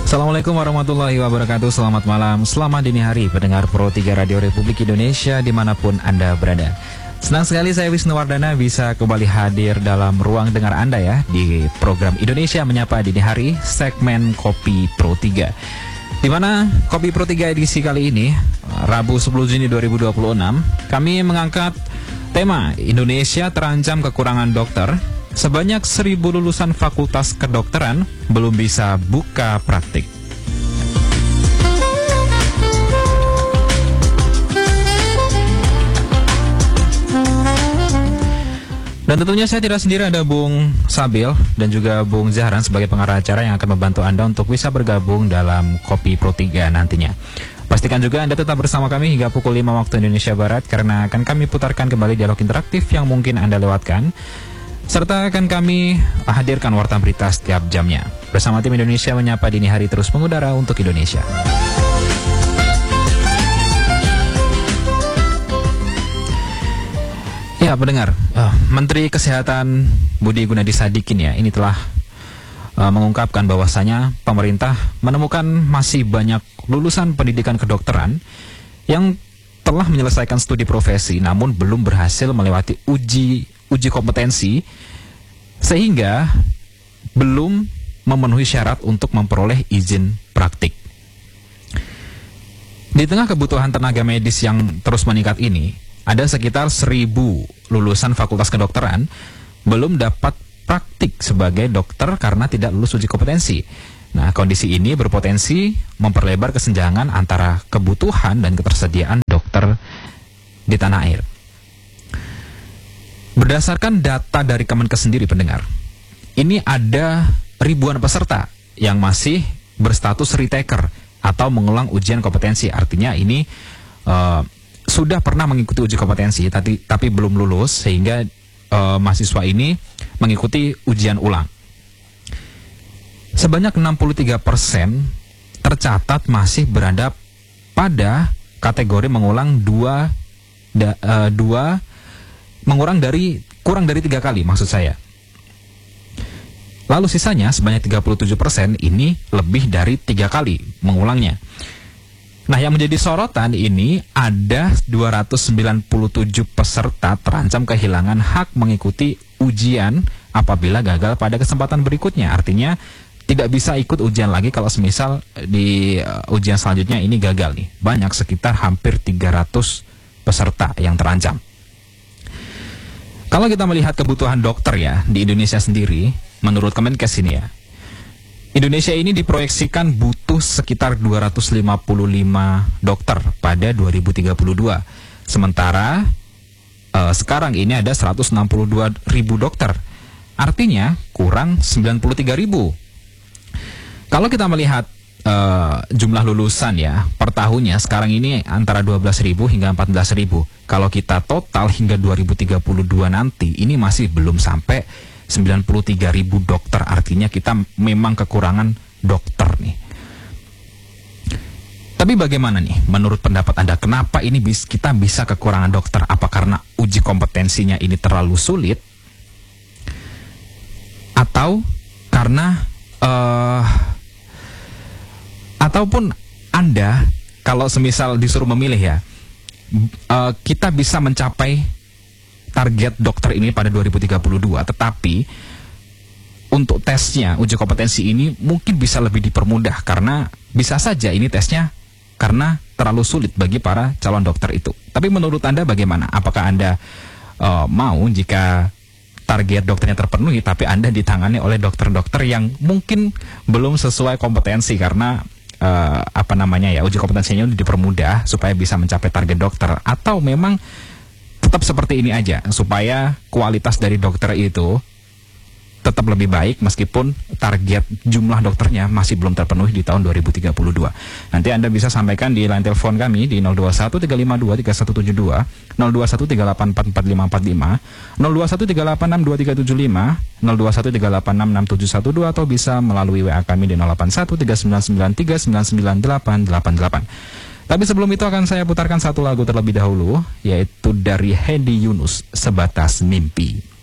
Assalamualaikum warahmatullahi wabarakatuh. Selamat malam, selamat dini hari pendengar Pro 3 Radio Republik Indonesia dimanapun Anda berada. Senang sekali saya Wisnu Wardana bisa kembali hadir dalam ruang dengar Anda ya, di program Indonesia Menyapa Dini Hari, segmen Kopi Pro 3. Di mana Kopi Pro 3 edisi kali ini, Rabu 10 Juni 2026, kami mengangkat tema Indonesia terancam kekurangan dokter. Sebanyak 1.000 lulusan fakultas kedokteran belum bisa buka praktik. Dan tentunya saya tidak sendiri, ada Bung Sabil dan juga Bung Zahran sebagai pengarah acara yang akan membantu Anda untuk bisa bergabung dalam Kopi Pro 3 nantinya. Pastikan juga Anda tetap bersama kami hingga pukul 5 waktu Indonesia Barat, karena akan kami putarkan kembali dialog interaktif yang mungkin Anda lewatkan, serta akan kami hadirkan warta berita setiap jamnya. Bersama tim Indonesia Menyapa Dini Hari terus mengudara untuk Indonesia. Ya pendengar, Menteri Kesehatan Budi Gunadi Sadikin ya, ini telah mengungkapkan bahwasanya pemerintah menemukan masih banyak lulusan pendidikan kedokteran yang telah menyelesaikan studi profesi namun belum berhasil melewati uji kompetensi, sehingga belum memenuhi syarat untuk memperoleh izin praktik. Di tengah kebutuhan tenaga medis yang terus meningkat ini, ada sekitar 1.000 lulusan fakultas kedokteran belum dapat praktik sebagai dokter karena tidak lulus uji kompetensi. Nah, kondisi ini berpotensi memperlebar kesenjangan antara kebutuhan dan ketersediaan dokter di tanah air. Berdasarkan data dari Kemenkes sendiri pendengar, ini ada ribuan peserta yang masih berstatus retaker atau mengulang ujian kompetensi. Artinya ini sudah pernah mengikuti uji kompetensi tapi belum lulus, sehingga mahasiswa ini mengikuti ujian ulang. Sebanyak 63% tercatat masih berada pada kategori mengulang kurang dari 3 kali maksud saya. Lalu sisanya sebanyak 37% ini lebih dari 3 kali mengulangnya. Nah, yang menjadi sorotan ini ada 297 peserta terancam kehilangan hak mengikuti ujian apabila gagal pada kesempatan berikutnya. Artinya tidak bisa ikut ujian lagi kalau semisal di ujian selanjutnya ini gagal nih. Banyak, sekitar hampir 300 peserta yang terancam. Kalau kita melihat kebutuhan dokter ya di Indonesia sendiri, menurut Kemenkes ini ya, Indonesia ini diproyeksikan butuh sekitar 255 dokter pada 2032. Sementara sekarang ini ada 162.000 dokter. Artinya kurang 93.000. Kalau kita melihat jumlah lulusan ya per tahunnya sekarang ini antara 12.000 hingga 14.000. Kalau kita total hingga 2032 nanti, ini masih belum sampai 93.000 dokter. Artinya kita memang kekurangan dokter nih. Tapi bagaimana nih menurut pendapat Anda, kenapa ini kita bisa kekurangan dokter? Apa karena uji kompetensinya ini terlalu sulit? Atau karena ataupun Anda kalau semisal disuruh memilih ya, kita bisa mencapai target dokter ini pada 2032, tetapi untuk tesnya, uji kompetensi ini mungkin bisa lebih dipermudah, karena bisa saja ini tesnya karena terlalu sulit bagi para calon dokter itu. Tapi menurut Anda bagaimana? Apakah Anda mau jika target dokternya terpenuhi tapi Anda ditangani oleh dokter-dokter yang mungkin belum sesuai kompetensi, karena uji kompetensinya dipermudah supaya bisa mencapai target dokter? Atau memang tetap seperti ini aja supaya kualitas dari dokter itu tetap lebih baik meskipun target jumlah dokternya masih belum terpenuhi di tahun 2032. Nanti Anda bisa sampaikan di line telepon kami di 0213523172, 0213844545, 0213862375, 0213866712, atau bisa melalui WA kami di 081393998888. Tapi sebelum itu akan saya putarkan satu lagu terlebih dahulu, yaitu dari Hedi Yunus, Sebatas Mimpi.